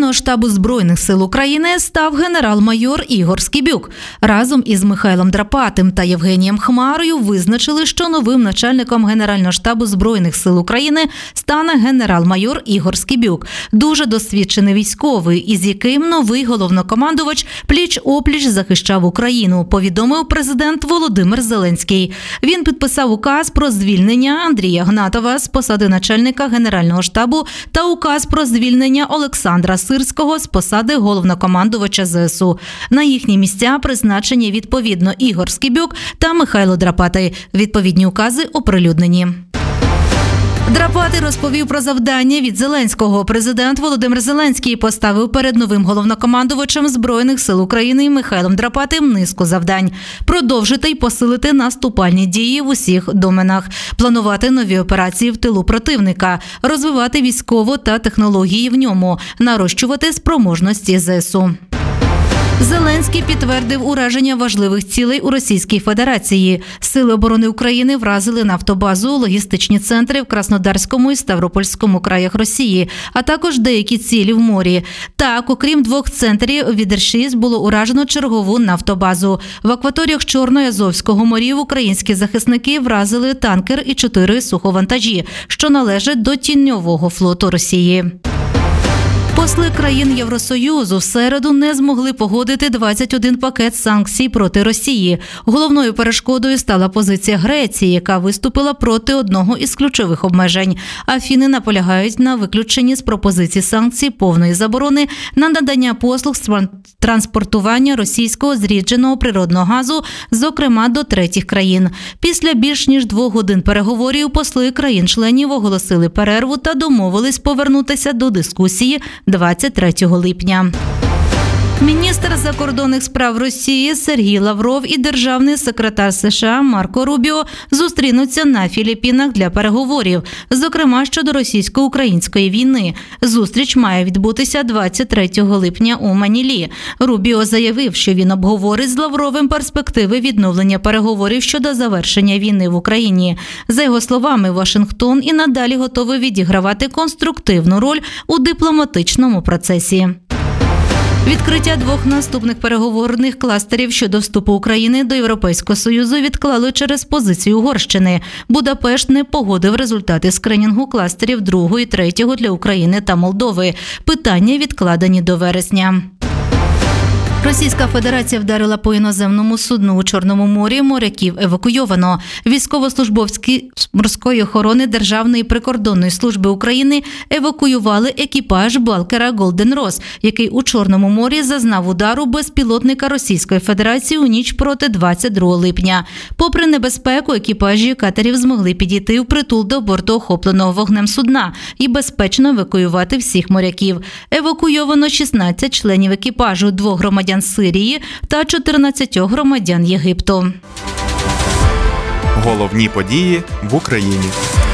Генерального штабу Збройних сил України став генерал-майор Ігор Скібюк. Разом із Михайлом Драпатим та Євгенієм Хмарою визначили, що новим начальником Генерального штабу Збройних сил України стане генерал-майор Ігор Скібюк. Дуже досвідчений військовий, із яким новий головнокомандувач пліч-опліч захищав Україну, повідомив президент Володимир Зеленський. Він підписав указ про звільнення Андрія Гнатова з посади начальника Генерального штабу та указ про звільнення Олександра Сирського з посади головнокомандувача ЗСУ. На їхні місця призначені відповідно Ігор Скібюк та Михайло Драпатий. Відповідні укази оприлюднені. Драпатий розповів про завдання від Зеленського. Президент Володимир Зеленський поставив перед новим головнокомандувачем Збройних сил України Михайлом Драпатим низку завдань. Продовжити й посилити наступальні дії в усіх доменах, планувати нові операції в тилу противника, розвивати військову та технології в ньому, нарощувати спроможності ЗСУ. Зеленський підтвердив ураження важливих цілей у Російській Федерації. Сили оборони України вразили нафтобазу, логістичні центри в Краснодарському і Ставропольському краях Росії, а також деякі цілі в морі. Так, окрім 2 центрів від Р-6 було уражено чергову нафтобазу. В акваторіях Чорного і Азовського морів українські захисники вразили танкер і 4 суховантажі, що належать до тіньового флоту Росії. Посли країн Євросоюзу в середу не змогли погодити 21 пакет санкцій проти Росії. Головною перешкодою стала позиція Греції, яка виступила проти одного із ключових обмежень. Афіни наполягають на виключенні з пропозиції санкцій повної заборони на надання послуг з транспортування російського зрідженого природного газу, зокрема до третіх країн. Після більш ніж 2 годин переговорів посли країн-членів оголосили перерву та домовились повернутися до дискусії 23 липня. Міністр закордонних справ Росії Сергій Лавров і державний секретар США Марко Рубіо зустрінуться на Філіппінах для переговорів, зокрема щодо російсько-української війни. Зустріч має відбутися 23 липня у Манілі. Рубіо заявив, що він обговорить з Лавровим перспективи відновлення переговорів щодо завершення війни в Україні. За його словами, Вашингтон і надалі готовий відігравати конструктивну роль у дипломатичному процесі. Відкриття 2 наступних переговорних кластерів щодо вступу України до Європейського Союзу відклали через позицію Угорщини. Будапешт не погодив результати скринінгу кластерів 2 і 3 для України та Молдови. Питання відкладені до вересня. Російська Федерація вдарила по іноземному судну у Чорному морі, моряків евакуйовано. Військовослужбовці морської охорони Державної прикордонної служби України евакуювали екіпаж балкера «Голден Рос», який у Чорному морі зазнав удару безпілотника Російської Федерації у ніч проти 22 липня. Попри небезпеку, екіпажі катерів змогли підійти впритул до борту охопленого вогнем судна і безпечно евакуювати всіх моряків. Евакуйовано 16 членів екіпажу, 2 громадян Сирії та 14 громадян Єгипту. Головні події в Україні.